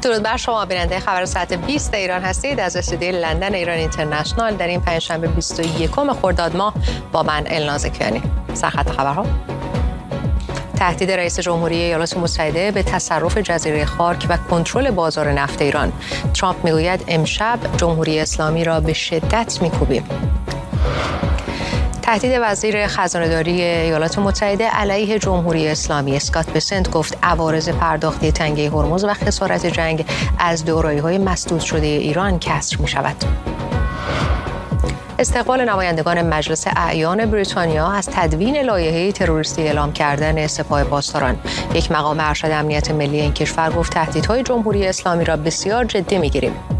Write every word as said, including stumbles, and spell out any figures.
درود بر شما بیننده خبر ساعت بیست ایران هستید. از استودیوی لندن ایران اینترنشنال در این پنجشنبه بیست و یکم خرداد ماه با من الناز کیانی. سرخط خبرها: تهدید رئیس جمهوری ایالات متحده به تصرف جزیره خارک و کنترل بازار نفت ایران. ترامپ میگوید امشب جمهوری اسلامی را به شدت میکوبیم. تهدید وزیر خزانه‌داری ایالات متحده علیه جمهوری اسلامی. اسکات بسنت گفت عوارض پرداختی تنگه هرمز و خسارت جنگ از دارایی‌های مسدود شده ایران کسر می‌شود. استقبال نمایندگان مجلس اعیان بریتانیا از تدوین لایحه تروریستی اعلام کردن سپاه پاسداران. یک مقام ارشد امنیت ملی این کشور گفت تهدیدهای جمهوری اسلامی را بسیار جدی می‌گیریم.